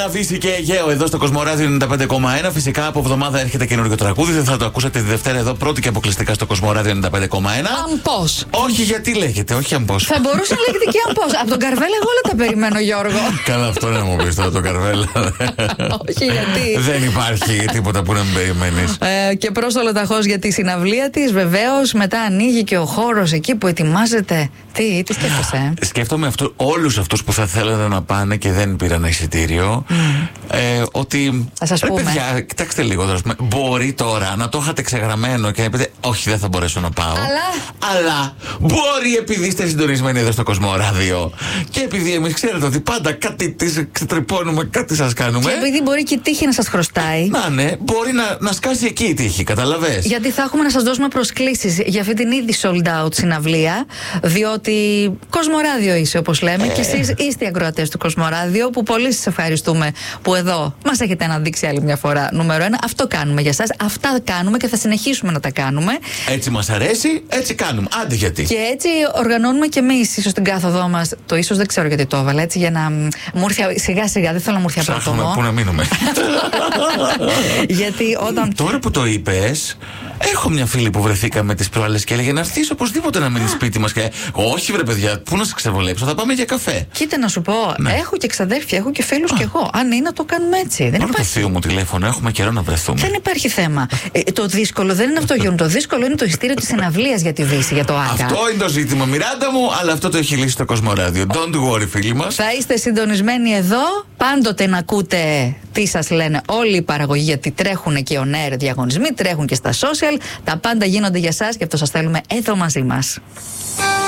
Άννα, Βύση και Αιγαίο εδώ στο Κοσμοράδιο 95,1. Φυσικά από εβδομάδα έρχεται καινούργιο τραγούδι. Δεν θα το ακούσατε τη Δευτέρα εδώ, πρώτη και αποκλειστικά στο Κοσμοράδιο 95,1. Αμπός. Όχι, γιατί λέγεται, όχι αμπός. Θα μπορούσε να λέγεται και αμπός. Από τον Καρβέλα, εγώ όλα τα περιμένω, Γιώργο. Καλά, αυτό να μου πει τώρα τον Καρβέλα. Όχι, γιατί. Δεν υπάρχει τίποτα που να μην περιμένεις. Και προς το λοταχώς για τη συναυλία της, βεβαίως. Μετά ανοίγει και ο χώρος εκεί που ετοιμάζεται. Τι σκέφτεσαι? Σκέφτομαι όλους αυτούς που θα θέλανε να πάνε και δεν πήραν εισιτήριο. Ότι. Θα σας πούμε. Παιδιά, κοιτάξτε λίγο τώρα. Μπορεί τώρα να το είχατε ξεγραμμένο και να πείτε, όχι, δεν θα μπορέσω να πάω. Αλλά μπορεί, επειδή είστε συντονισμένοι εδώ στο Κοσμοράδιο και επειδή εμείς ξέρετε ότι πάντα κάτι τις ξετρυπώνουμε, κάτι σας κάνουμε. Και επειδή μπορεί και η τύχη να σας χρωστάει. Ναι, μπορεί να σκάσει εκεί η τύχη, καταλαβες. Γιατί θα έχουμε να σας δώσουμε προσκλήσεις για αυτή την ήδη sold out συναυλία. Διότι Κοσμοράδιο είσαι, όπως λέμε, και εσείς είστε οι ακροατές του Κοσμοράδιο, που πολύ σας ευχαριστούμε που εδώ μας έχετε αναδείξει άλλη μια φορά νούμερο 1. Αυτό κάνουμε για σας. Αυτά κάνουμε και θα συνεχίσουμε να τα κάνουμε. Έτσι μας αρέσει, έτσι κάνουμε. Άντε γιατί. Και έτσι οργανώνουμε και εμείς, ίσως την κάθοδό μας. Το ίσως δεν ξέρω γιατί το έβαλα, έτσι για να μου έρθει σιγά-σιγά. Δεν θέλω να μου έρθει από Ψάχνουμε πού να μείνουμε. Γιατί όταν. Τώρα που το είπες, έχω μια φίλη που βρεθήκαμε τις προάλλες και έλεγε να έρθεις οπωσδήποτε να μείνεις σπίτι μας. Και όχι, βρε παιδιά, πού να σε ξεβολέψω, θα πάμε για καφέ. Κοίτα να σου πω, έχω και ξαδέρφια, έχω και φίλους κι εγώ. Αν είναι να το κάνουμε έτσι. Δεν υπάρχει. υπάρχει. Το θείο μου τηλέφωνο, έχουμε καιρό να βρεθούμε. Δεν υπάρχει θέμα. Το δύσκολο δεν είναι αυτό, Γιώργο. Το δύσκολο είναι το ειστήριο της συναυλίας για τη Βύση, για το ΆΚΑ. Αυτό είναι το ζήτημα, Μιράντα μου, αλλά αυτό το έχει λύσει το Κοσμοράδιο. Don't worry, φίλοι μας. Θα είστε συντονισμένοι εδώ, πάντοτε να ακούτε τι σας λένε όλοι οι παραγωγοί, γιατί τρέχουν και on air διαγωνισμοί, τρέχουν και στα social. Τα πάντα γίνονται για σας και αυτό σας θέλουμε εδώ μαζί μας.